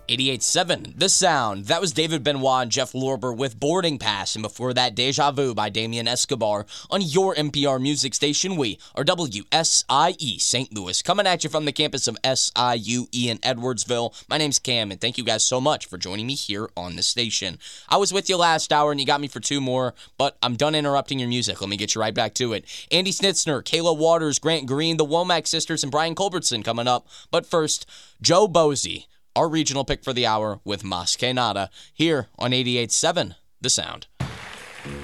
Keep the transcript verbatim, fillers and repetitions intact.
eighty-eight point seven, The Sound. That was David Benoit and Jeff Lorber with Boarding Pass, and before that, Deja Vu by Damien Escobar on your N P R music station. We are W S I E Saint Louis, coming at you from the campus of S I U E in Edwardsville. My name's Cam, and thank you guys so much for joining me here on the station. I was with you last hour, and you got me for two more, but I'm done interrupting your music. Let me get you right back to it. Andy Snitzner, Kayla Waters, Grant Green, the Womack sisters, and Brian Culbertson coming up. But first, Joe Bosey, our regional pick for the hour with Mas Que Nada, here on eighty-eight point seven, The Sound.